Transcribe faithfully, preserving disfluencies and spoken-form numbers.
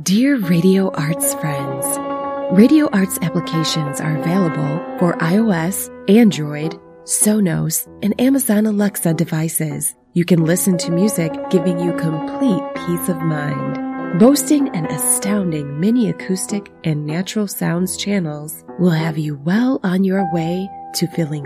Dear Radio Arts friends, Radio Arts applications are available for iOS, Android, Sonos, and Amazon Alexa devices. You can listen to music, giving you complete peace of mind. Boasting an astounding mini acoustic and natural sounds channels will have you well on your way to feeling